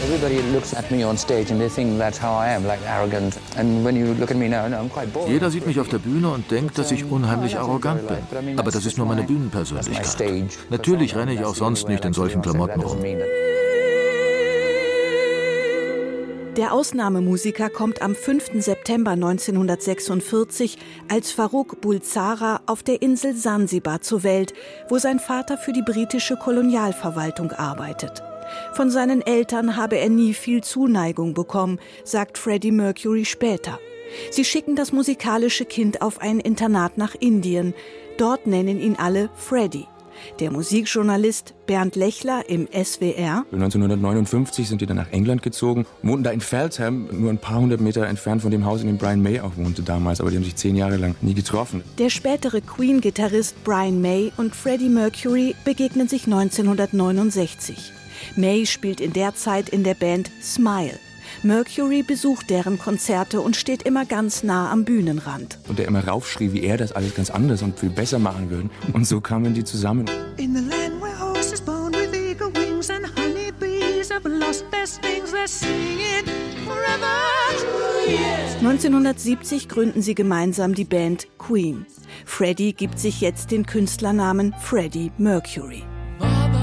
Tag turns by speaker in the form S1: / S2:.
S1: Jeder sieht mich auf der Bühne und denkt, dass ich unheimlich arrogant bin. Aber das ist nur meine Bühnenpersönlichkeit. Natürlich renne ich auch sonst nicht in solchen Klamotten rum.
S2: Der Ausnahmemusiker kommt am 5. September 1946 als Farrokh Bulsara auf der Insel Sansibar zur Welt, wo sein Vater für die britische Kolonialverwaltung arbeitet. Von seinen Eltern habe er nie viel Zuneigung bekommen, sagt Freddie Mercury später. Sie schicken das musikalische Kind auf ein Internat nach Indien. Dort nennen ihn alle Freddie. Der Musikjournalist Bernd Lechler im SWR.
S3: 1959 sind die dann nach England gezogen, wohnten da in Feltham, nur ein paar hundert Meter entfernt von dem Haus, in dem Brian May auch wohnte damals. Aber die haben sich 10 Jahre lang nie getroffen.
S2: Der spätere Queen-Gitarrist Brian May und Freddie Mercury begegnen sich 1969. May spielt in der Zeit in der Band Smile. Mercury besucht deren Konzerte und steht immer ganz nah am Bühnenrand.
S3: Und der immer raufschrie, wie er das alles ganz anders und viel besser machen würde. Und so kamen die zusammen.
S4: In the land where horses born with eagle wings and honeybees have lost their stings, they're singing forever through years.
S2: 1970 gründen sie gemeinsam die Band Queen. Freddie gibt sich jetzt den Künstlernamen Freddie Mercury.